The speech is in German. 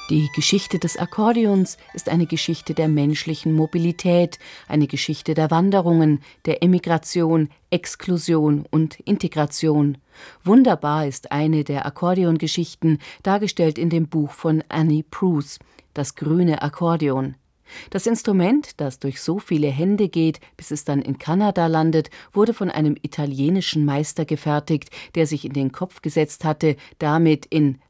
Die Geschichte des Akkordeons ist eine Geschichte der menschlichen Mobilität, eine Geschichte der Wanderungen, der Emigration, Exklusion und Integration. Wunderbar ist eine der Akkordeongeschichten, dargestellt in dem Buch von Annie Proulx, Das grüne Akkordeon. Das Instrument, das durch so viele Hände geht, bis es dann in Kanada landet, wurde von einem italienischen Meister gefertigt, der sich in den Kopf gesetzt hatte, damit in